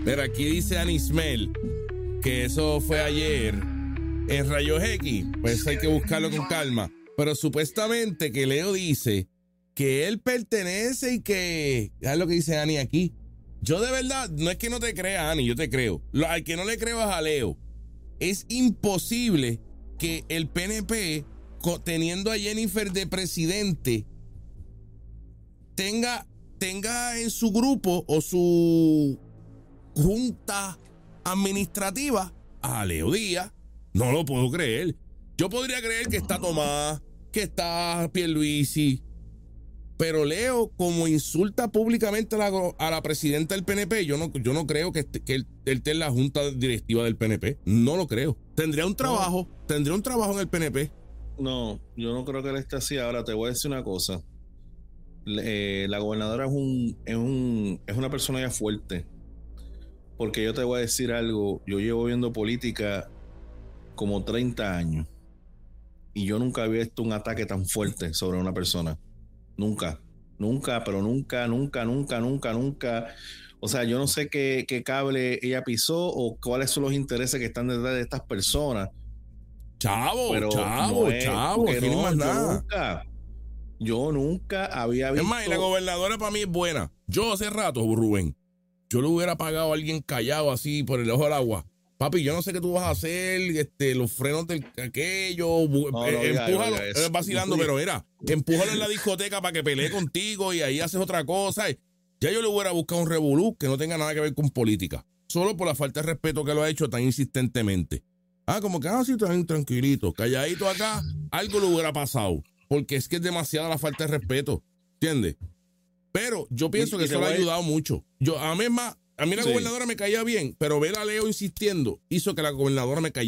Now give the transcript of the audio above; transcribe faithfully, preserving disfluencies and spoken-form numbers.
Mira, aquí dice Anismel que eso fue ayer en Rayos X. Pues hay que buscarlo con calma. Pero supuestamente que Leo dice que él pertenece y que... ¿Sabes lo que dice Ani aquí? Yo de verdad, no es que no te crea, Ani, yo te creo. Lo, al que no le creo es a Leo. Es imposible que el P N P, teniendo a Jennifer de presidente, tenga, tenga en su grupo o su junta administrativa a Leo Díaz. No lo puedo creer. Yo podría creer que está Tomás, que está Pierluisi, pero Leo, como insulta públicamente a la, a la presidenta del P N P, yo no, yo no creo que, esté, que él, él esté en la junta directiva del P N P. No lo creo. Tendría un trabajo, no. tendría un trabajo en el P N P. No, yo no creo que él esté así. Ahora te voy a decir una cosa. Eh, la gobernadora es un, es un, es una persona ya fuerte. Porque yo te voy a decir algo. Yo llevo viendo política como treinta años. Y yo nunca había visto un ataque tan fuerte sobre una persona. Nunca, nunca, pero nunca, nunca, nunca, nunca, nunca. O sea, yo no sé qué, qué cable ella pisó o cuáles son los intereses que están detrás de estas personas. Chavo, pero chavo, no es, chavo, que no, más yo nada. Nunca, yo nunca había visto. Es más, y la gobernadora para mí es buena. Yo hace rato, Rubén, yo le hubiera pagado a alguien callado así por el ojo del agua. Papi, yo no sé qué tú vas a hacer, este, los frenos del aquello, no, eh, no, empújalo, oiga, oiga, vacilando, no, pero mira, empújalo en la discoteca para que pelee contigo y ahí haces otra cosa. Ya yo le hubiera buscado un revolú que no tenga nada que ver con política, solo por la falta de respeto que lo ha hecho tan insistentemente. Ah, como que, ah, sí, tan tranquilito, calladito acá, algo le hubiera pasado, porque es que es demasiada la falta de respeto, ¿entiendes? Pero yo pienso que eso le ha ayudado mucho. Yo, a mí, a mí la sí. gobernadora me caía bien, pero ver a Leo insistiendo hizo que la gobernadora me cayera.